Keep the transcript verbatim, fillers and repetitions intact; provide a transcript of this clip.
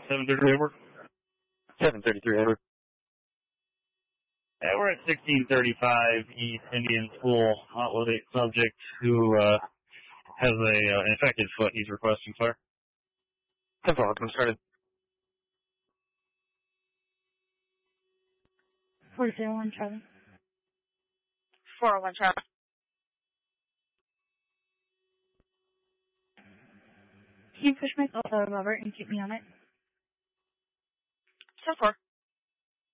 seven thirty-three Edward? seven thirty-three Edward. Yeah, we're at sixteen thirty-five East Indian School, hot with a subject who uh, has a uh, infected foot. He's requesting fire. ten four, I'm started. four zero one Charlie. four oh one Charlie. Can you push myself out of over and keep me on it? ten four.